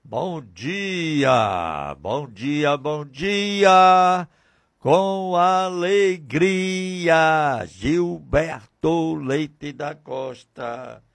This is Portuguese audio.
bom dia, bom dia, com alegria, Gilberto Leite da Costa.